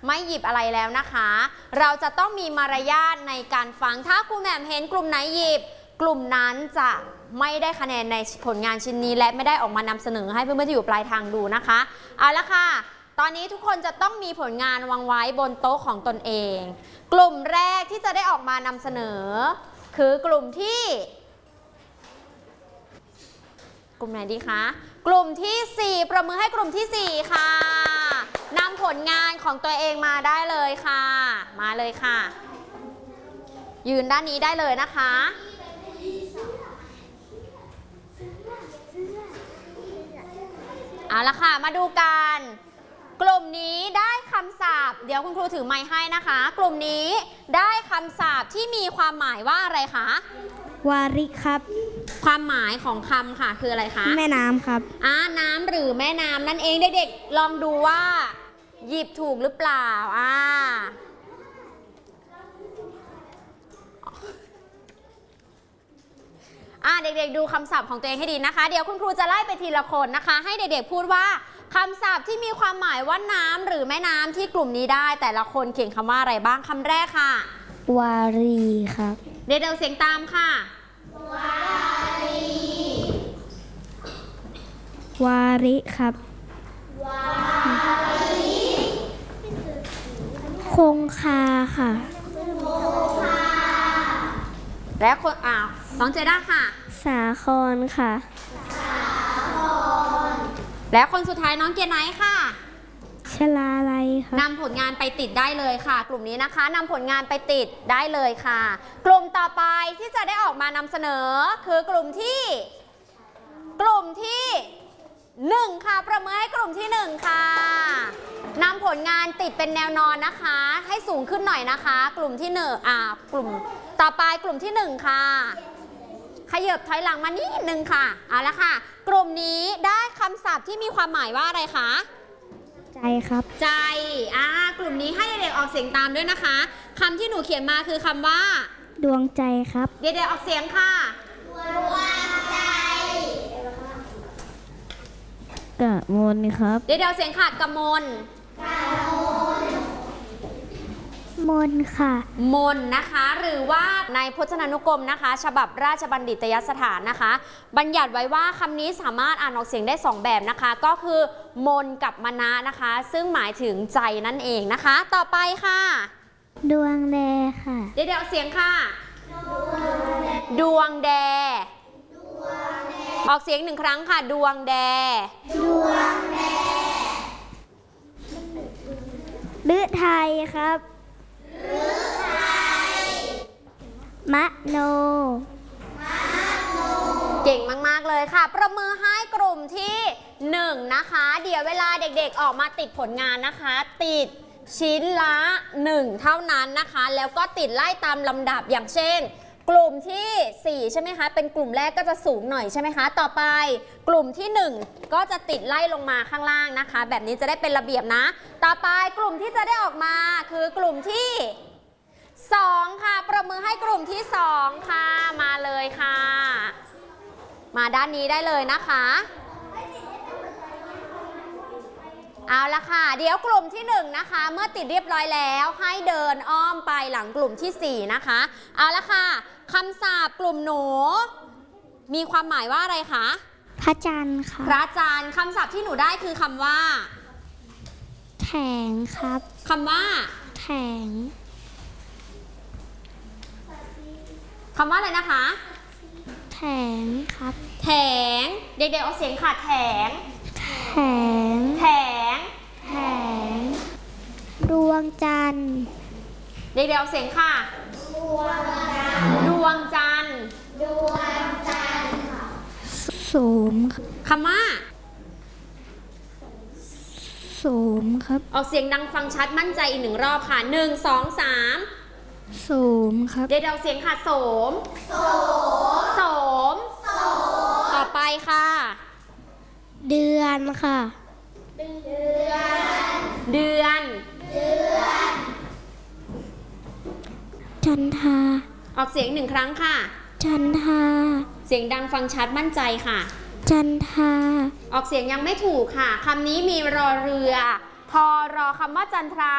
ไม่หยิบอะไรแล้วนะคะเราจะต้องมีมารยาทในการฟังถ้าครูแหม่มเห็นกลุ่มไหนหยิบกลุ่มนั้นจะไม่ได้คะแนนในผลงานชิ้นนี้และไม่ได้ออกมานำเสนอให้เพื่อนๆที่อยู่ปลายทางดูนะคะเอาละค่ะตอนนี้ทุกคนจะต้องมีผลงานวางไว้บนโต๊ะของตนเองกลุ่มแรกที่จะได้ออกมานำเสนอคือกลุ่มที่กลุ่มไหนดีคะกลุ่มที่4ประมือให้กลุ่มที่4ค่ะนำผลงานของตัวเองมาได้เลยค่ะมาเลยค่ะยืนด้านนี้ได้เลยนะคะเอาละค่ะมาดูกันกลุ่มนี้ได้คำศัพท์เดี๋ยวคุณครูถือไมค์ให้นะคะกลุ่มนี้ได้คำศัพท์ที่มีความหมายว่าอะไรคะวาริครับความหมายของคำค่ะคืออะไรคะแม่น้ำครับน้ำหรือแม่น้ำนั่นเองเด็กๆลองดูว่าหยิบถูกหรือเปล่าเด็กๆดูคำศัพท์ของตัวเองให้ดีนะคะเดี๋ยวคุณครูจะไล่ไปทีละคนนะคะให้เด็กๆพูดว่าคำศัพท์ที่มีความหมายว่าน้ำหรือแม่น้ำที่กลุ่มนี้ได้แต่ละคนเขียนคำว่าอะไรบ้างคำแรกค่ะวารีครับเด็กๆเสียงตามค่ะวาริครับวาริคงคาค่ะและคนน้องเจด้าค่ะสาครค่ะและคนสุดท้ายน้องเกียร์ไนท์ค่ะชลาลัยค่ะนำผลงานไปติดได้เลยค่ะกลุ่มนี้นะคะนำผลงานไปติดได้เลยค่ะกลุ่มต่อไปที่จะได้ออกมานำเสนอคือกลุ่มที่1ค่ะประเมินให้กลุ่มที่1ค่ะนำผลงานติดเป็นแนวนอนนะคะให้สูงขึ้นหน่อยนะคะกลุ่มที่1กลุ่มต่อไปกลุ่มที่1ค่ะขยับถอยหลังมานิดนึงค่ะเอาละค่ะกลุ่มนี้ได้คำศัพท์ที่มีความหมายว่าอะไรคะใจครับใจกลุ่มนี้ให้เด็กๆออกเสียงตามด้วยนะคะคำที่หนูเขียนมาคือคำว่าดวงใจครับเด็กๆออกเสียงค่ะดวงใจกะมนครับเด็กๆเสียงค่ะกะมนมนค่ะมนนะคะหรือว่าในพจนานุกรมนะคะฉบับราชบัณฑิตยสถานนะคะบัญญัติไว้ว่าคำนี้สามารถอ่านออกเสียงได้2แบบนะคะก็คือมนกับมนะนะคะซึ่งหมายถึงใจนั่นเองนะคะต่อไปค่ะดวงแดค่ะเดี๋ยวเสียงค่ะดวงแดออกเสียง1ครั้งค่ะดวงแดฤทัยครับมโนเก่งมากๆเลยค่ะประมือให้กลุ่มที่1นะคะเดี๋ยวเวลาเด็กๆออกมาติดผลงานนะคะติดชิ้นละ1เท่านั้นนะคะแล้วก็ติดไล่ตามลำดับอย่างเช่นกลุ่มที่4ใช่ไหมคะเป็นกลุ่มแรกก็จะสูงหน่อยใช่ไหมคะต่อไปกลุ่มที่1ก็จะติดไล่ลงมาข้างล่างนะคะแบบนี้จะได้เป็นระเบียบนะต่อไปกลุ่มที่จะได้ออกมาคือกลุ่มที่2ค่ะประมือให้กลุ่มที่2ค่ะมาเลยค่ะมาด้านนี้ได้เลยนะคะเอาละค่ะเดี๋ยวกลุ่มที่1นะคะเมื่อติดเรียบร้อยแล้วให้เดินอ้อมไปหลังกลุ่มที่4นะคะเอาละค่ะคำศัพท์กลุ่มหนูมีความหมายว่าอะไรคะพระจันทร์ค่ะพระจันทร์คำศัพท์ที่หนูได้คือคำว่าแถงครับคำว่าแถงคำว่าอะไรนะคะแถงครับแถงเด็กๆเอาเสียงค่ะแถงดวงจันทร์เด็กๆเอาเสียงค่ะดวงจันทร์สูงคำว่าสูงครับออกเสียงดังฟังชัดมั่นใจอีก1รอบค่ะ1 2 3 โสมครับเด็กๆเอาเสียงค่ะโสมต่อไปค่ะเดือนค่ะเดือนจันทาออกเสียง1ครั้งค่ะจันทาเสียงดังฟังชัดมั่นใจค่ะจันทาออกเสียงยังไม่ถูกค่ะคำนี้มีรอเรือทอรอคำว่าจันทรา